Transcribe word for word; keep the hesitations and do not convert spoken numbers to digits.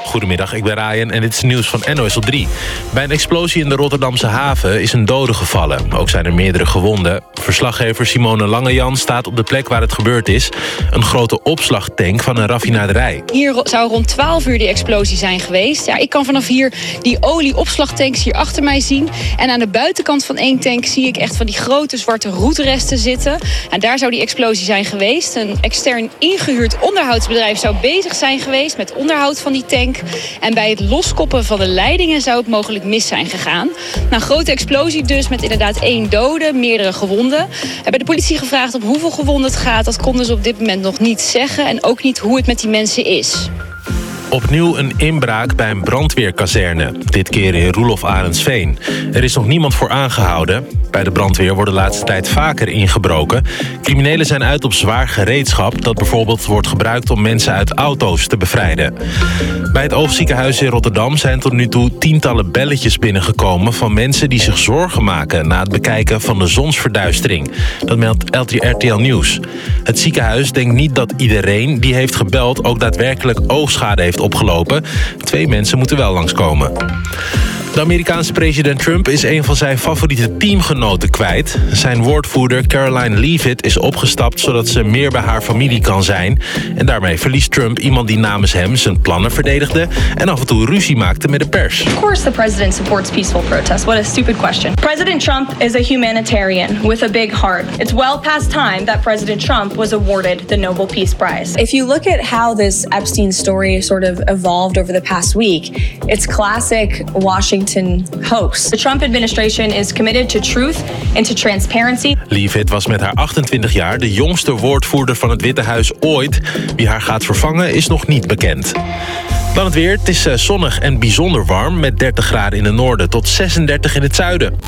Goedemiddag, ik ben Ryan en dit is het nieuws van N O S op drie. Bij een explosie in de Rotterdamse haven is een dode gevallen. Ook zijn er meerdere gewonden. Verslaggever Simone Langejan staat op de plek waar het gebeurd is. Een grote opslagtank van een raffinaderij. Hier zou rond twaalf uur die explosie zijn geweest. Ja, ik kan vanaf hier die olieopslagtanks hier achter mij zien. En aan de buitenkant van één tank zie ik echt van die grote zwarte roetresten zitten. En daar zou die explosie zijn geweest. Een extern ingehuurd onderhoudsbedrijf zou bezig zijn geweest met onderhoud van die tank. En bij het loskoppen van de leidingen zou het mogelijk mis zijn gegaan. Nou, een grote explosie dus met inderdaad één dode, meerdere gewonden. We hebben de politie gevraagd om hoeveel gewonden het gaat. Dat konden ze op dit moment nog niet zeggen. En ook niet hoe het met die mensen is. Opnieuw een inbraak bij een brandweerkazerne. Dit keer in Roelof Arendsveen. Er is nog niemand voor aangehouden. Bij de brandweer wordt de laatste tijd vaker ingebroken. Criminelen zijn uit op zwaar gereedschap dat bijvoorbeeld wordt gebruikt om mensen uit auto's te bevrijden. Bij het Oogziekenhuis in Rotterdam zijn tot nu toe tientallen belletjes binnengekomen van mensen die zich zorgen maken na het bekijken van de zonsverduistering. Dat meldt R T L Nieuws. Het ziekenhuis denkt niet dat iedereen die heeft gebeld ook daadwerkelijk oogschade heeft opgelopen. Twee mensen moeten wel langskomen. De Amerikaanse president Trump is een van zijn favoriete teamgenoten kwijt. Zijn woordvoerder Caroline Leavitt is opgestapt zodat ze meer bij haar familie kan zijn. En daarmee verliest Trump iemand die namens hem zijn plannen verdedigde en af en toe ruzie maakte met de pers. Of course the president supports peaceful protest. What a stupid question. President Trump is a humanitarian with a big heart. It's well past time that President Trump was awarded the Nobel Peace Prize. If you look at how this Epstein story sort of evolved over the past week, it's classic Washington hoax. The Trump administration is committed to truth and to transparency. Leavitt was met haar achtentwintig jaar de jongste woordvoerder van het Witte Huis ooit. Wie haar gaat vervangen is nog niet bekend. Dan het weer. Het is zonnig en bijzonder warm met dertig graden in het noorden tot zesendertig in het zuiden.